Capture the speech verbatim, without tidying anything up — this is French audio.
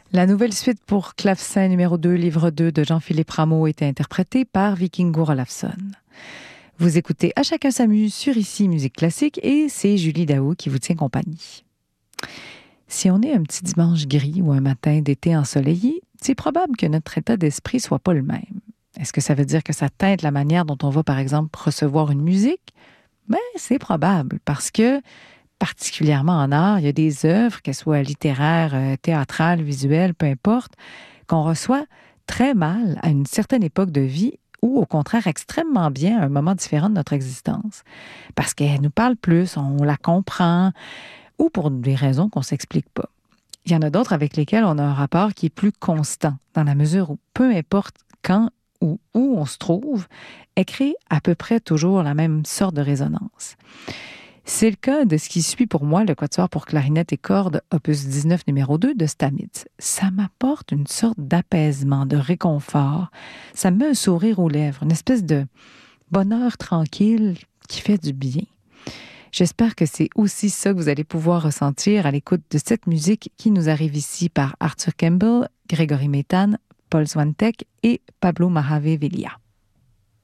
La nouvelle suite pour clavecin numéro deux, livre deux de Jean-Philippe Rameau était interprétée par Vikingur Olafsson. Vous écoutez À chacun s'amuse sur Ici Musique Classique et c'est Julie Daou qui vous tient compagnie. Si on est un petit dimanche gris ou un matin d'été ensoleillé, c'est probable que notre état d'esprit soit pas le même. Est-ce que ça veut dire que ça teinte la manière dont on va, par exemple, recevoir une musique? Ben, c'est probable parce que particulièrement en art, il y a des œuvres, qu'elles soient littéraires, euh, théâtrales, visuelles, peu importe, qu'on reçoit très mal à une certaine époque de vie ou au contraire extrêmement bien à un moment différent de notre existence. Parce qu'elle nous parle plus, on la comprend, ou pour des raisons qu'on ne s'explique pas. Il y en a d'autres avec lesquelles on a un rapport qui est plus constant, dans la mesure où peu importe quand ou où on se trouve, elle crée à peu près toujours la même sorte de résonance. C'est le cas de ce qui suit pour moi le quatuor pour clarinette et cordes, opus dix-neuf numéro deux de Stamitz. Ça m'apporte une sorte d'apaisement, de réconfort. Ça me met un sourire aux lèvres, une espèce de bonheur tranquille qui fait du bien. J'espère que c'est aussi ça que vous allez pouvoir ressentir à l'écoute de cette musique qui nous arrive ici par Arthur Campbell, Grégory Métan, Paul Swantek et Pablo Maravilla.